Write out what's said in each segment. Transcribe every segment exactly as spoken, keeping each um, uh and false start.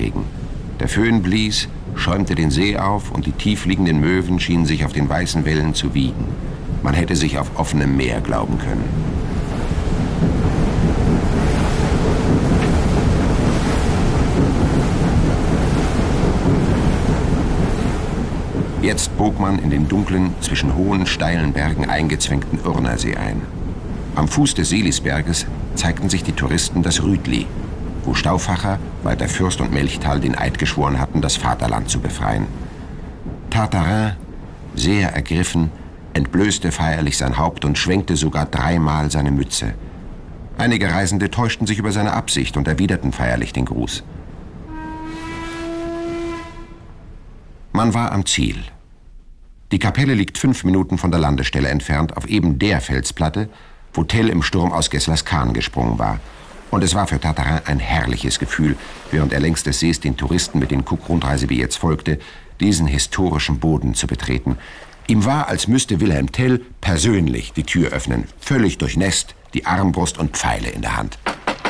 Nieselregen. Der Föhn blies, schäumte den See auf und die tiefliegenden Möwen schienen sich auf den weißen Wellen zu wiegen. Man hätte sich auf offenem Meer glauben können. Jetzt bog man in den dunklen, zwischen hohen, steilen Bergen eingezwängten Urnersee ein. Am Fuß des Seelisberges zeigten sich die Touristen das Rütli, wo Stauffacher, Walter Fürst und Melchthal den Eid geschworen hatten, das Vaterland zu befreien. Tartarin, sehr ergriffen, entblößte feierlich sein Haupt und schwenkte sogar dreimal seine Mütze. Einige Reisende täuschten sich über seine Absicht und erwiderten feierlich den Gruß. Man war am Ziel. Die Kapelle liegt fünf Minuten von der Landestelle entfernt, auf eben der Felsplatte, wo Tell im Sturm aus Gesslers Kahn gesprungen war. Und es war für Tartarin ein herrliches Gefühl, während er längs des Sees den Touristen mit den Cook-Rundreisebillets folgte, diesen historischen Boden zu betreten. Ihm war, als müsste Wilhelm Tell persönlich die Tür öffnen, völlig durchnässt, die Armbrust und Pfeile in der Hand.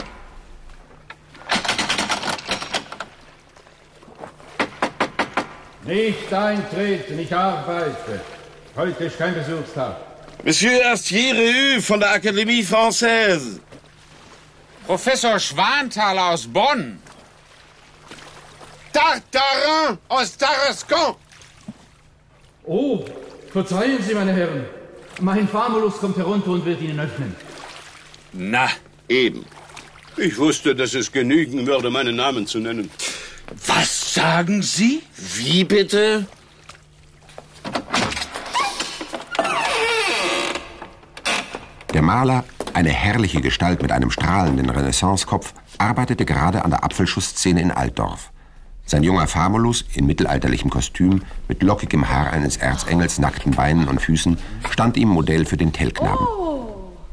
Nicht eintreten, ich arbeite. Heute ist kein Besuchstag. Monsieur Astier-Rehue von der Akademie Française. Professor Schwanthaler aus Bonn. Tartarin aus Tarascon. Oh, verzeihen Sie, meine Herren. Mein Famulus kommt herunter und wird Ihnen öffnen. Na, eben. Ich wusste, dass es genügen würde, meinen Namen zu nennen. Was sagen Sie? Wie bitte? Der Maler, eine herrliche Gestalt mit einem strahlenden Renaissancekopf, arbeitete gerade an der Apfelschuss-Szene in Altdorf. Sein junger Famulus, in mittelalterlichem Kostüm, mit lockigem Haar eines Erzengels, nackten Beinen und Füßen, stand ihm Modell für den Tellknaben. Oh.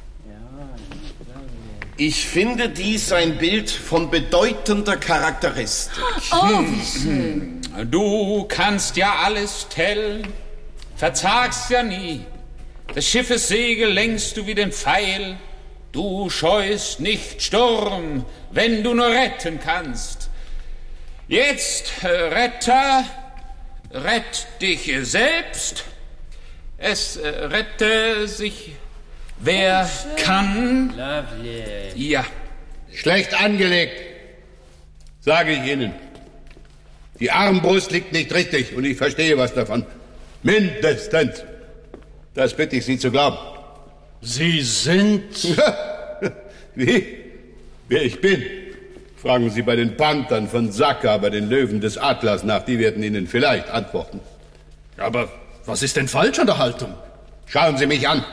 Ich finde dies ein Bild von bedeutender Charakteristik. Oh, wie schön. Du kannst ja alles, Tell. Verzagst ja nie. Des Schiffes Segel lenkst du wie den Pfeil. Du scheust nicht Sturm, wenn du nur retten kannst. Jetzt, äh, Retter, rett dich selbst. Es äh, rette sich, wer oh, kann. Lovely. Ja. Schlecht angelegt, sage ich Ihnen. Die Armbrust liegt nicht richtig und ich verstehe was davon. Mindestens. Das bitte ich Sie zu glauben. Sie sind... Wie? Wer ich bin? Fragen Sie bei den Panthern von Saka, bei den Löwen des Atlas nach. Die werden Ihnen vielleicht antworten. Aber was ist denn falsch an der Haltung? Schauen Sie mich an.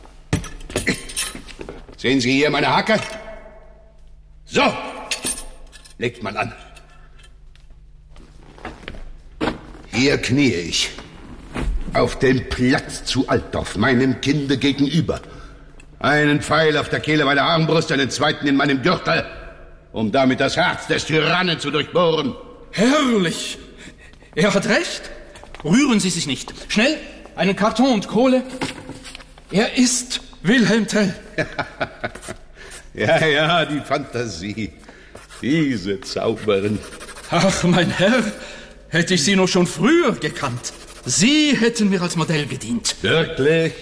Sehen Sie hier meine Hacke? So, legt man an. Hier kniee ich. Auf dem Platz zu Altdorf, meinem Kinde gegenüber. Einen Pfeil auf der Kehle meiner Armbrust, einen zweiten in meinem Gürtel, um damit das Herz des Tyrannen zu durchbohren. Herrlich! Er hat recht. Rühren Sie sich nicht. Schnell, einen Karton und Kohle. Er ist Wilhelm Tell. Ja, ja, die Fantasie. Diese Zauberin. Ach, mein Herr, hätte ich Sie noch schon früher gekannt. Sie hätten mir als Modell gedient. Wirklich?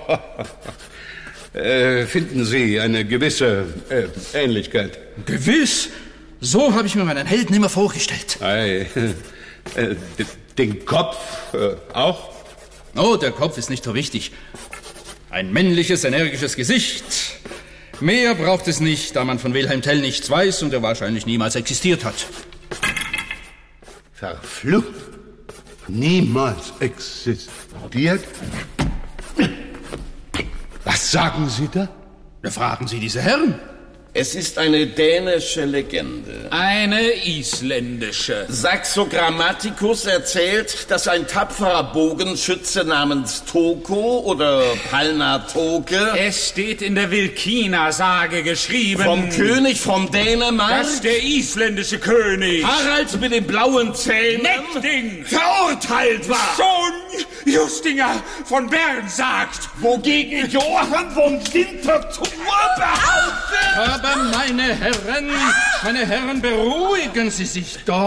äh, finden Sie eine gewisse äh, Ähnlichkeit? Gewiss. So habe ich mir meinen Helden immer vorgestellt. Ei, äh, den Kopf äh, auch? Oh, der Kopf ist nicht so wichtig. Ein männliches, energisches Gesicht. Mehr braucht es nicht, da man von Wilhelm Tell nichts weiß und er wahrscheinlich niemals existiert hat. Verflucht. Niemals existiert? Was sagen Sie da? Da fragen Sie diese Herren. Es ist eine dänische Legende. Eine isländische. Saxo Grammaticus erzählt, dass ein tapferer Bogenschütze namens Toko oder Palnatoke... Es steht in der Wilkina-Sage geschrieben. Vom König von Dänemark... Das ist der isländische König. Harald mit den blauen Zähnen... Neckding. Verurteilt war. Sohn Justinger von Bern sagt. Wogegen Johann von Winterthur behauptet... Aber meine Herren, meine Herren, beruhigen Sie sich doch.